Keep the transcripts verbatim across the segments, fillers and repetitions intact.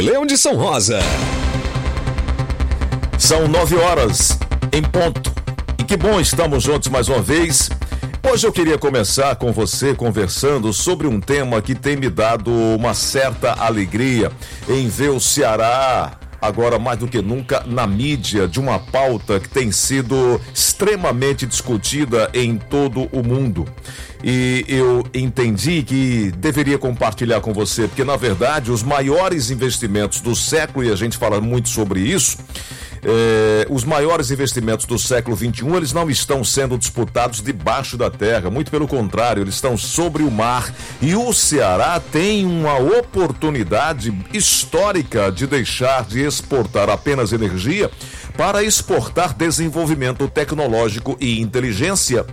Leão de São Rosa. São nove horas em ponto. E que bom, estamos juntos mais uma vez. Hoje eu queria começar com você conversando sobre um tema que tem me dado uma certa alegria em ver o Ceará, agora mais do que nunca, na mídia, de uma pauta que tem sido extremamente discutida em todo o mundo. E eu entendi que deveria compartilhar com você, porque na verdade os maiores investimentos do século, e a gente fala muito sobre isso, É, os maiores investimentos do século vinte e um, eles não estão sendo disputados debaixo da terra, muito pelo contrário, eles estão sobre o mar. E o Ceará tem uma oportunidade histórica de deixar de exportar apenas energia para exportar desenvolvimento tecnológico e inteligência.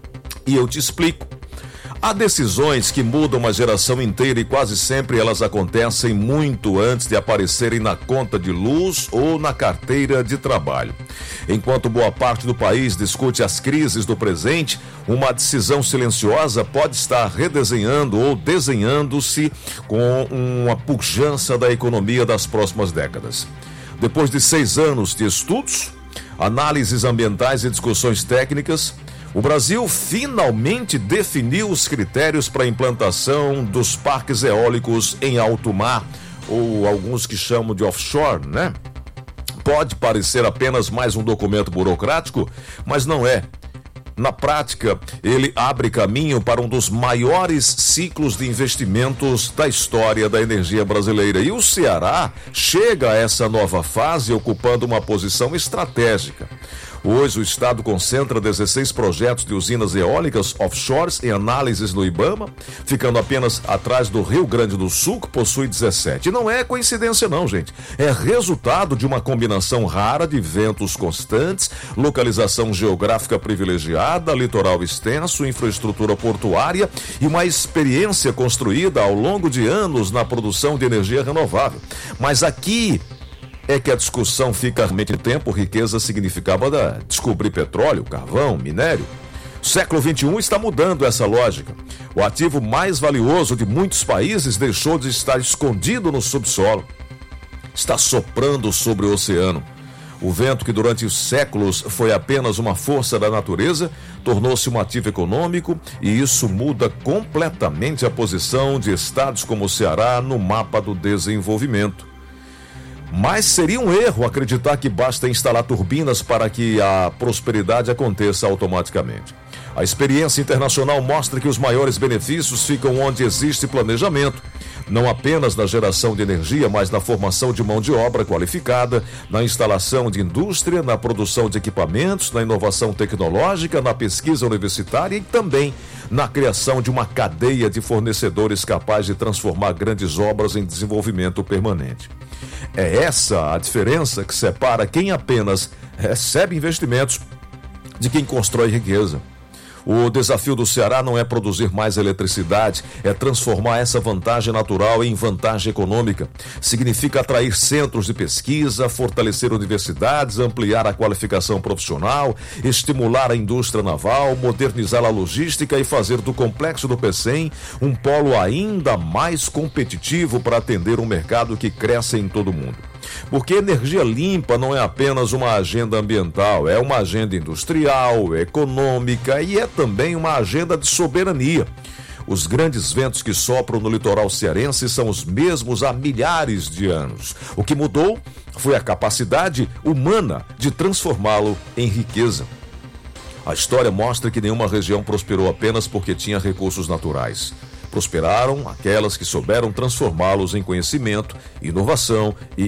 E eu te explico. Há decisões que mudam uma geração inteira e quase sempre elas acontecem muito antes de aparecerem na conta de luz ou na carteira de trabalho. Enquanto boa parte do país discute as crises do presente, uma decisão silenciosa pode estar redesenhando ou desenhando-se com uma pujança da economia das próximas décadas. Depois de seis anos de estudos, análises ambientais e discussões técnicas, o Brasil finalmente definiu os critérios para a implantação dos parques eólicos em alto mar, ou alguns que chamam de offshore, né? Pode parecer apenas mais um documento burocrático, mas não é. Na prática, ele abre caminho para um dos maiores ciclos de investimentos da história da energia brasileira. E o Ceará chega a essa nova fase ocupando uma posição estratégica. Hoje, o estado concentra dezesseis projetos de usinas eólicas offshores em análises no IBAMA, ficando apenas atrás do Rio Grande do Sul, que possui dezessete. E não é coincidência não, gente. É resultado de uma combinação rara de ventos constantes, localização geográfica privilegiada, litoral extenso, infraestrutura portuária e uma experiência construída ao longo de anos na produção de energia renovável. Mas aqui é que a discussão fica realmente em tempo. Riqueza significava da descobrir petróleo, carvão, minério. O século vinte e um está mudando essa lógica. O ativo mais valioso de muitos países deixou de estar escondido no subsolo. Está soprando sobre o oceano. O vento, que durante séculos foi apenas uma força da natureza, tornou-se um ativo econômico, e isso muda completamente a posição de estados como o Ceará no mapa do desenvolvimento. Mas seria um erro acreditar que basta instalar turbinas para que a prosperidade aconteça automaticamente. A experiência internacional mostra que os maiores benefícios ficam onde existe planejamento, não apenas na geração de energia, mas na formação de mão de obra qualificada, na instalação de indústria, na produção de equipamentos, na inovação tecnológica, na pesquisa universitária e também na criação de uma cadeia de fornecedores capaz de transformar grandes obras em desenvolvimento permanente. É essa a diferença que separa quem apenas recebe investimentos de quem constrói riqueza. O desafio do Ceará não é produzir mais eletricidade, é transformar essa vantagem natural em vantagem econômica. Significa atrair centros de pesquisa, fortalecer universidades, ampliar a qualificação profissional, estimular a indústria naval, modernizar a logística e fazer do complexo do Pecém um polo ainda mais competitivo para atender um mercado que cresce em todo o mundo. Porque energia limpa não é apenas uma agenda ambiental, é uma agenda industrial, econômica e é também uma agenda de soberania. Os grandes ventos que sopram no litoral cearense são os mesmos há milhares de anos. O que mudou foi a capacidade humana de transformá-lo em riqueza. A história mostra que nenhuma região prosperou apenas porque tinha recursos naturais. Prosperaram aquelas que souberam transformá-los em conhecimento, inovação e